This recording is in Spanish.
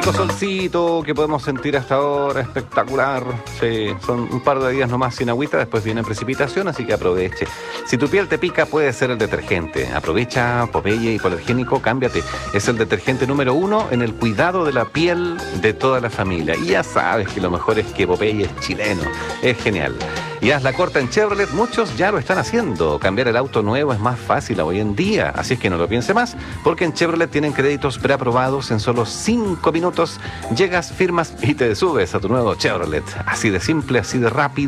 rico solcito que podemos sentir hasta ahora, espectacular. Sí, son un par de días nomás sin agüita, después viene precipitación, así que aproveche. Si tu piel te pica, puede ser el detergente. Aprovecha Popeye Hipoalergénico, cámbiate. Es el detergente número 1 en el cuidado de la piel de toda la familia. Y ya sabes que lo mejor es que Popeye es chileno. Es genial. Y haz la corta en Chevrolet, muchos ya lo están haciendo. Cambiar el auto nuevo es más fácil hoy en día, así es que no lo piense más, porque en Chevrolet tienen créditos preaprobados en solo 5 minutos. Llegas, firmas y te subes a tu nuevo Chevrolet. Así de simple, así de rápido.